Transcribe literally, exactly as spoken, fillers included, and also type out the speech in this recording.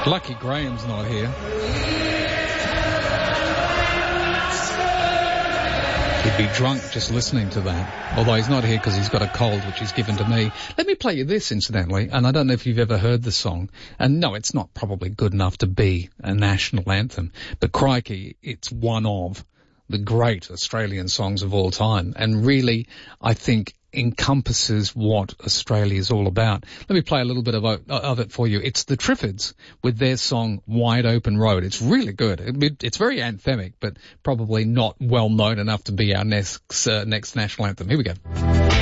Lucky Graham's not here. He'd be drunk just listening to that. Although he's not here because he's got a cold, which he's given to me. Let me play you this, incidentally, and I don't know if you've ever heard the song. And no, it's not probably good enough to be a national anthem, but crikey, it's one of the great Australian songs of all time, and really, I think, encompasses what Australia is all about. Let me play a little bit of, of it for you. It's the Triffids with their song Wide Open Road. It's really good. It, it's very anthemic, but probably not well known enough to be our next, uh, next national anthem. Here we go.